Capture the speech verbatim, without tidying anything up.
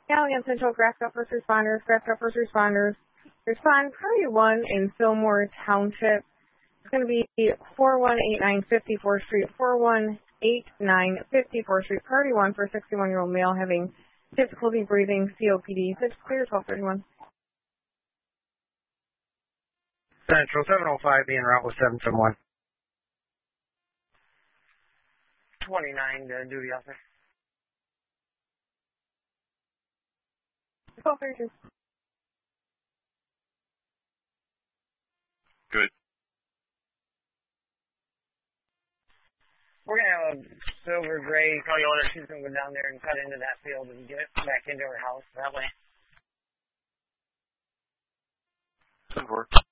Alliance Central, Grafton first responders, Grafton first responders. Respond Prairie one in Fillmore Township. It's going to be four one eight nine fifty-fourth Street, four one eight nine fifty-fourth Street, Prairie one for a sixty-one-year-old male having difficulty breathing, C O P D. It's clear twelve thirty-one. Central seven oh five being route with seven seven one. twenty-nine to duty officer. twelve thirty-two. Good. We're going to have a silver gray Toyota. She's going to go down there and cut into that field and get back into her house that way. Good work.